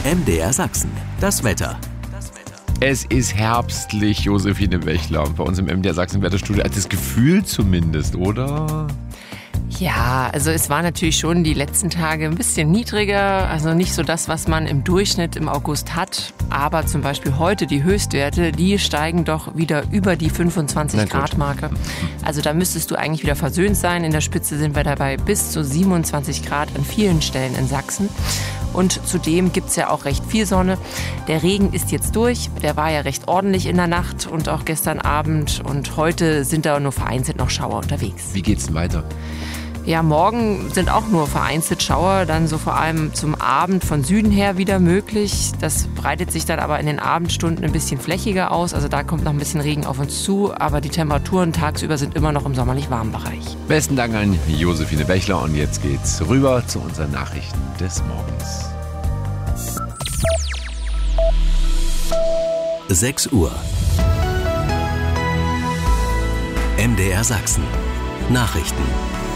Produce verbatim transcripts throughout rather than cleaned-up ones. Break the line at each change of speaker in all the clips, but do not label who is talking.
M D R Sachsen, das Wetter.
Es ist herbstlich, Josephine Bechler. Und bei uns im M D R Sachsen Wetterstudio hat das Gefühl zumindest, oder?
Ja, also es war natürlich schon die letzten Tage ein bisschen niedriger, also nicht so das, was man im Durchschnitt im August hat, aber zum Beispiel heute die Höchstwerte, die steigen doch wieder über die fünfundzwanzig Grad Marke. Also da müsstest du eigentlich wieder versöhnt sein. In der Spitze sind wir dabei bis zu siebenundzwanzig Grad an vielen Stellen in Sachsen. Und zudem gibt es ja auch recht viel Sonne. Der Regen ist jetzt durch. Der war ja recht ordentlich in der Nacht und auch gestern Abend. Und heute sind da nur vereinzelt noch Schauer unterwegs.
Wie geht's denn weiter?
Ja, morgen sind auch nur vereinzelt Schauer, dann so vor allem zum Abend von Süden her wieder möglich. Das breitet sich dann aber in den Abendstunden ein bisschen flächiger aus. Also da kommt noch ein bisschen Regen auf uns zu, aber die Temperaturen tagsüber sind immer noch im sommerlich warmen Bereich.
Besten Dank an Josephine Bechler und jetzt geht's rüber zu unseren Nachrichten des Morgens.
sechs Uhr. M D R Sachsen. Nachrichten.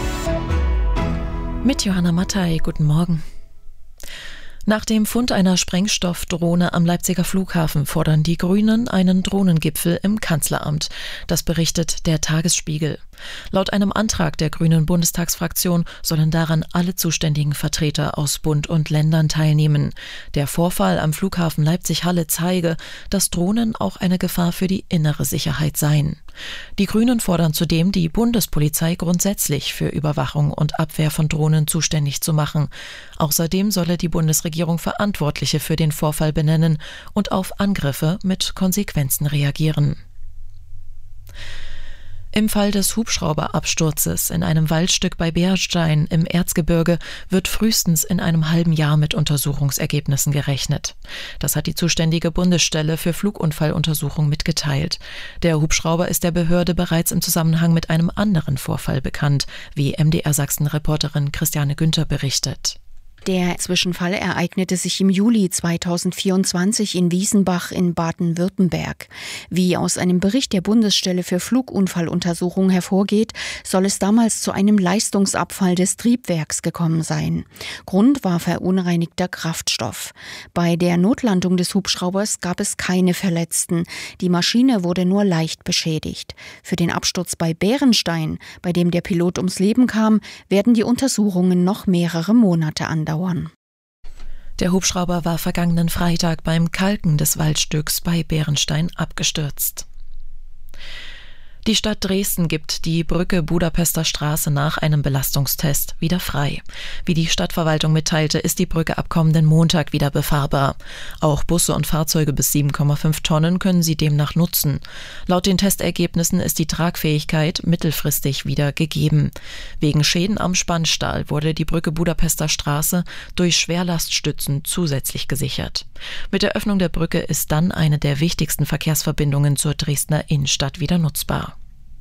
Mit Johanna Mattei, guten Morgen. Nach dem Fund einer Sprengstoffdrohne am Leipziger Flughafen fordern die Grünen einen Drohnengipfel im Kanzleramt. Das berichtet der Tagesspiegel. Laut einem Antrag der Grünen Bundestagsfraktion sollen daran alle zuständigen Vertreter aus Bund und Ländern teilnehmen. Der Vorfall am Flughafen Leipzig-Halle zeige, dass Drohnen auch eine Gefahr für die innere Sicherheit seien. Die Grünen fordern zudem, die Bundespolizei grundsätzlich für Überwachung und Abwehr von Drohnen zuständig zu machen. Außerdem solle die Bundesregierung Verantwortliche für den Vorfall benennen und auf Angriffe mit Konsequenzen reagieren. Im Fall des Hubschrauberabsturzes in einem Waldstück bei Bärstein im Erzgebirge wird frühestens in einem halben Jahr mit Untersuchungsergebnissen gerechnet. Das hat die zuständige Bundesstelle für Flugunfalluntersuchung mitgeteilt. Der Hubschrauber ist der Behörde bereits im Zusammenhang mit einem anderen Vorfall bekannt, wie M D R Sachsen-Reporterin Christiane Günther berichtet.
Der Zwischenfall ereignete sich im Juli zweitausendvierundzwanzig in Wiesenbach in Baden-Württemberg. Wie aus einem Bericht der Bundesstelle für Flugunfalluntersuchung hervorgeht, soll es damals zu einem Leistungsabfall des Triebwerks gekommen sein. Grund war verunreinigter Kraftstoff. Bei der Notlandung des Hubschraubers gab es keine Verletzten. Die Maschine wurde nur leicht beschädigt. Für den Absturz bei Bärenstein, bei dem der Pilot ums Leben kam, werden die Untersuchungen noch mehrere Monate andauern.
Der Hubschrauber war vergangenen Freitag beim Kalken des Waldstücks bei Bärenstein abgestürzt. Die Stadt Dresden gibt die Brücke Budapester Straße nach einem Belastungstest wieder frei. Wie die Stadtverwaltung mitteilte, ist die Brücke ab kommenden Montag wieder befahrbar. Auch Busse und Fahrzeuge bis sieben Komma fünf Tonnen können sie demnach nutzen. Laut den Testergebnissen ist die Tragfähigkeit mittelfristig wieder gegeben. Wegen Schäden am Spannstahl wurde die Brücke Budapester Straße durch Schwerlaststützen zusätzlich gesichert. Mit der Öffnung der Brücke ist dann eine der wichtigsten Verkehrsverbindungen zur Dresdner Innenstadt wieder nutzbar.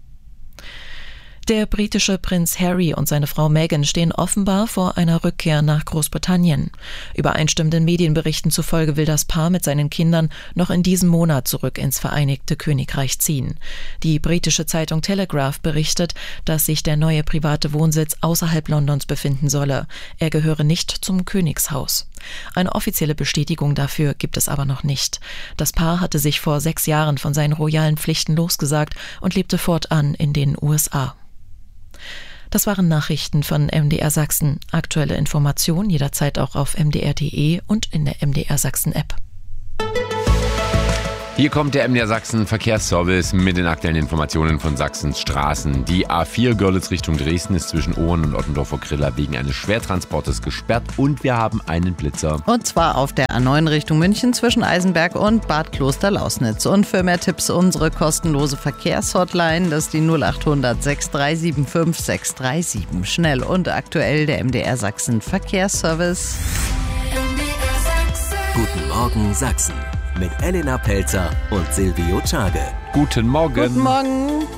Der britische Prinz Harry und seine Frau Meghan stehen offenbar vor einer Rückkehr nach Großbritannien. Übereinstimmenden Medienberichten zufolge will das Paar mit seinen Kindern noch in diesem Monat zurück ins Vereinigte Königreich ziehen. Die britische Zeitung Telegraph berichtet, dass sich der neue private Wohnsitz außerhalb Londons befinden solle. Er gehöre nicht zum Königshaus. Eine offizielle Bestätigung dafür gibt es aber noch nicht. Das Paar hatte sich vor sechs Jahren von seinen royalen Pflichten losgesagt und lebte fortan in den U S A. Das waren Nachrichten von M D R Sachsen. Aktuelle Informationen jederzeit auch auf m d r punkt d e und in der M D R Sachsen App.
Hier kommt der M D R Sachsen Verkehrsservice mit den aktuellen Informationen von Sachsens Straßen. Die A vier Görlitz Richtung Dresden ist zwischen Ohren und Ottendorf vor Kriller wegen eines Schwertransportes gesperrt und wir haben einen Blitzer.
Und zwar auf der A neun Richtung München zwischen Eisenberg und Bad Kloster-Lausnitz. Und für mehr Tipps unsere kostenlose Verkehrshotline, das ist die null acht hundert sechs drei sieben fünf sechs drei sieben. Schnell und aktuell der M D R Sachsen Verkehrsservice.
Guten Morgen Sachsen mit Elena Pelzer und Silvio Czage.
Guten Morgen.
Guten Morgen.